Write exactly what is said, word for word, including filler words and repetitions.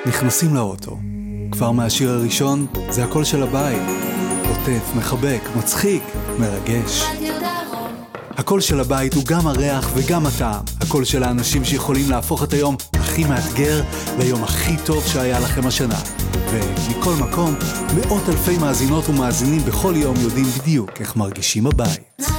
נכנסים לאוטו. כבר מהשיר הראשון זה הקול של הבית. עוטף, מחבק, מצחיק, מרגש. הקול של הבית הוא גם הריח וגם הטעם. הקול של האנשים שיכולים להפוך את היום הכי מאתגר ליום הכי טוב שהיה לכם השנה. ומכל מקום, מאות אלפי מאזינות ומאזינים בכל יום יודעים בדיוק איך מרגישים הבית.